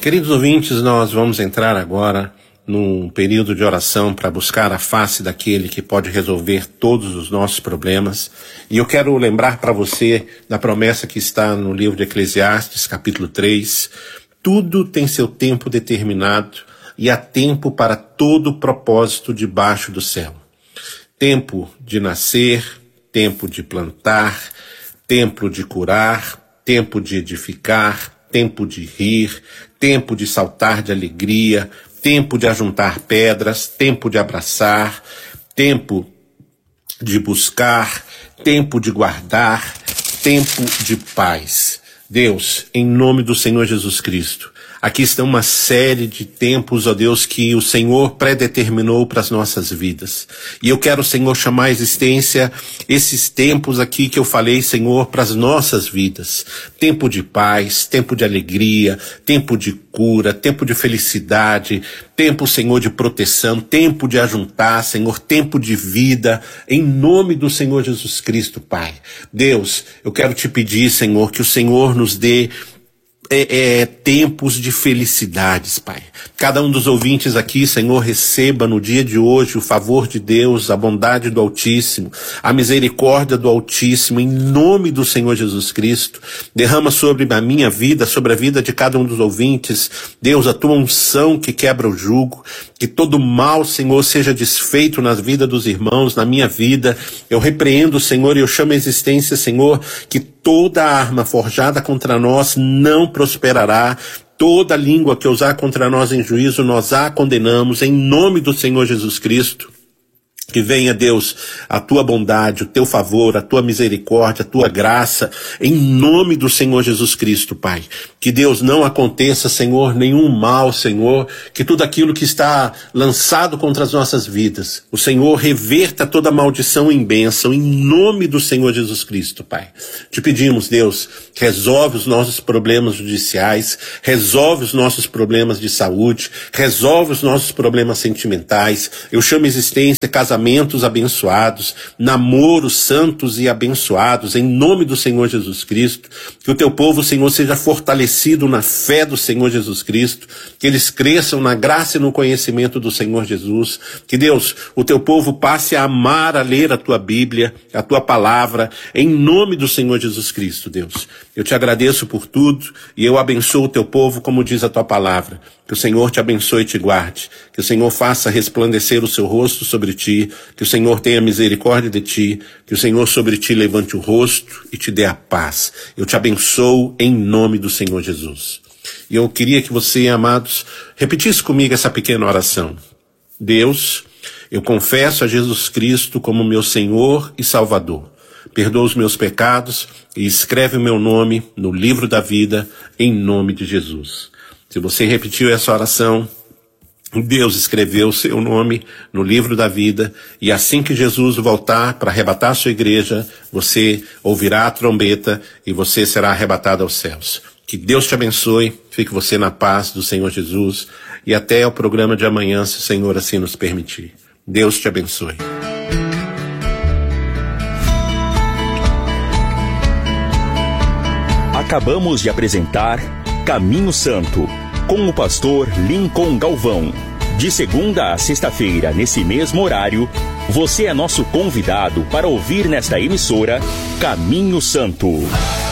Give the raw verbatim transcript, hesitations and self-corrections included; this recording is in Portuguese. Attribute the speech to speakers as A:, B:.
A: Queridos ouvintes, nós vamos entrar agora num período de oração para buscar a face daquele que pode resolver todos os nossos problemas. E eu quero lembrar para você da promessa que está no livro de Eclesiastes, capítulo três. Tudo tem seu tempo determinado e há tempo para todo propósito debaixo do céu. Tempo de nascer, tempo de plantar, tempo de curar, tempo de edificar, tempo de rir, tempo de saltar de alegria, tempo de ajuntar pedras, tempo de abraçar, tempo de buscar, tempo de guardar, tempo de paz. Deus, em nome do Senhor Jesus Cristo, aqui está uma série de tempos, ó Deus, que o Senhor predeterminou para as nossas vidas. E eu quero, Senhor, chamar à existência esses tempos aqui que eu falei, Senhor, para as nossas vidas. Tempo de paz, tempo de alegria, tempo de cura, tempo de felicidade, tempo, Senhor, de proteção, tempo de ajuntar, Senhor, tempo de vida, em nome do Senhor Jesus Cristo, Pai. Deus, eu quero te pedir, Senhor, que o Senhor nos dê É, é, tempos de felicidades, Pai. Cada um dos ouvintes aqui, Senhor, receba no dia de hoje o favor de Deus, a bondade do Altíssimo, a misericórdia do Altíssimo, em nome do Senhor Jesus Cristo. Derrama sobre a minha vida, sobre a vida de cada um dos ouvintes, Deus, a tua unção que quebra o jugo, que todo mal, Senhor, seja desfeito na vida dos irmãos, na minha vida. Eu repreendo, Senhor, e eu chamo a existência, Senhor, que toda arma forjada contra nós não prosperará. Toda língua que usar contra nós em juízo, nós a condenamos em nome do Senhor Jesus Cristo. Que venha, Deus, a tua bondade, o teu favor, a tua misericórdia, a tua graça, em nome do Senhor Jesus Cristo, Pai. Que Deus não aconteça, Senhor, nenhum mal, Senhor, que tudo aquilo que está lançado contra as nossas vidas, o Senhor reverta toda maldição em bênção, em nome do Senhor Jesus Cristo, Pai. Te pedimos, Deus, resolve os nossos problemas judiciais, resolve os nossos problemas de saúde, resolve os nossos problemas sentimentais. Eu chamo a existência, casamento, Casamentos abençoados, namoros santos e abençoados, em nome do Senhor Jesus Cristo. Que o teu povo, Senhor, seja fortalecido na fé do Senhor Jesus Cristo, que eles cresçam na graça e no conhecimento do Senhor Jesus. Que, Deus, o teu povo passe a amar a ler a tua Bíblia, a tua palavra, em nome do Senhor Jesus Cristo, Deus. Eu te agradeço por tudo e eu abençoo o teu povo como diz a tua palavra. Que o Senhor te abençoe e te guarde. Que o Senhor faça resplandecer o seu rosto sobre ti. Que o Senhor tenha misericórdia de ti. Que o Senhor sobre ti levante o rosto e te dê a paz. Eu te abençoo em nome do Senhor Jesus. E eu queria que você, amados, repetisse comigo essa pequena oração. Deus, eu confesso a Jesus Cristo como meu Senhor e Salvador. Perdoa os meus pecados e escreve o meu nome no livro da vida, em nome de Jesus. Se você repetiu essa oração, Deus escreveu o seu nome no livro da vida, e assim que Jesus voltar para arrebatar a sua igreja, você ouvirá a trombeta e você será arrebatado aos céus. Que Deus te abençoe, fique você na paz do Senhor Jesus, e até o programa de amanhã, se o Senhor assim nos permitir. Deus te abençoe.
B: Acabamos de apresentar Caminho Santo, com o pastor Lincoln Galvão. De segunda a sexta-feira, nesse mesmo horário, você é nosso convidado para ouvir nesta emissora Caminho Santo.